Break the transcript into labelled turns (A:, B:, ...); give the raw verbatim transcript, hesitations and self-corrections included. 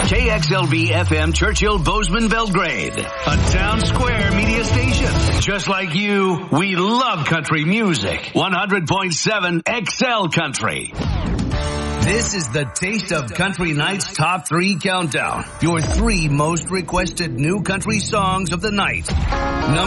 A: K X L V F M Churchill Bozeman Belgrade, a town square media station. Just like you, we love country music. one hundred point seven X L Country. This is the Taste of Country Night's Top three Countdown. Your three most requested new country songs of the night. Number